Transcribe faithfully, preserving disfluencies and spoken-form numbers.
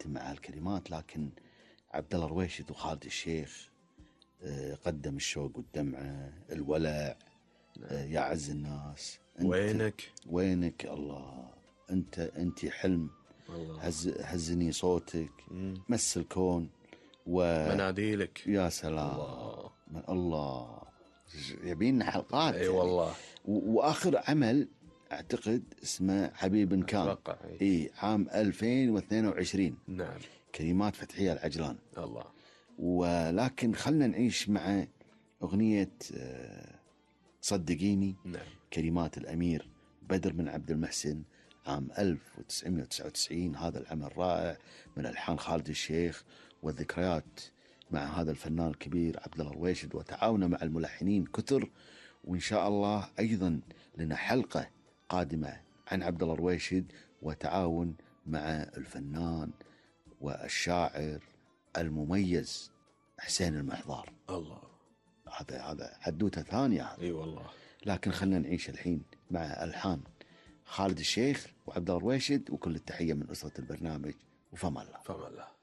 أختم مع الكلمات، لكن عبد الله الرويشد وخالد الشيخ قدم الشوق والدمعة، الولع، يا عز الناس، وينك وينك الله، أنت أنت حلم، الله. هز هزني صوتك، مم. مس الكون، و مناديلك، يا سلام الله, من الله. يبين حلقات اي يعني. والله. وآخر عمل أعتقد اسمه حبيب كان، أتوقع إيه عام ألفين واثنين وعشرين. نعم. كلمات فتحية العجلان. الله. ولكن خلنا نعيش مع أغنية صدقيني. نعم. كلمات الأمير بدر بن عبد المحسن عام ألف وتسعمائة وتسعة وتسعين. هذا العمل رائع من ألحان خالد الشيخ، والذكريات مع هذا الفنان الكبير عبد الله الرويشد، وتعاونه مع الملحنين كثر. وإن شاء الله أيضا لنا حلقة قادمة عن عبد الله الرويشد وتعاون مع الفنان والشاعر المميز حسين المحضار. الله. هذا هذا حدوته ثانية. اي والله. لكن خلنا نعيش الحين مع ألحان خالد الشيخ وعبد الله الرويشد، وكل التحية من أسرة البرنامج، وفما الله. فما الله.